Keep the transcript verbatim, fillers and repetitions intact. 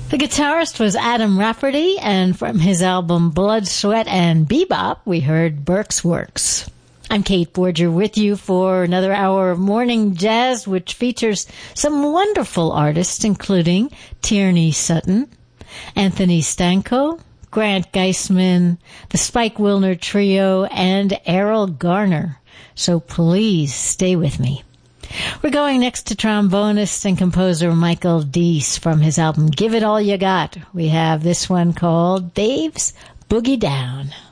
The guitarist was Adam Rafferty, and from his album Blood, Sweat, and Bebop, we heard Burke's Works. I'm Kate Borger with you for another hour of morning jazz, which features some wonderful artists, including Tierney Sutton, Anthony Stanko, Grant Geisman, the Spike Wilner Trio, and Errol Garner. So please stay with me. We're going next to trombonist and composer Michael Deese from his album Give It All You Got. We have this one called Dave's Boogie Down.